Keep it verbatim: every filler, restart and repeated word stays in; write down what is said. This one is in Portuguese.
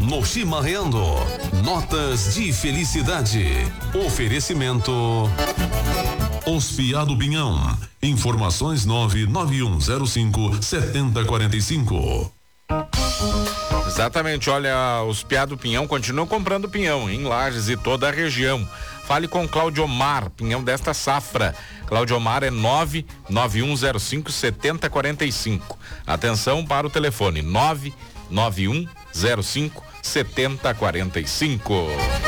no Chimarreando. Notas de felicidade. Oferecimento Os do Pinhão. Informações nove nove um zero cinco sete zero quatro cinco. Exatamente, olha, os Piá do Pinhão continuam comprando pinhão em Lages e toda a região. Fale com Cláudio Omar, pinhão desta safra. Cláudio Omar é nove nove um zero cinco sete zero quatro cinco. Atenção para o telefone nove nove um zero cinco sete zero quatro cinco.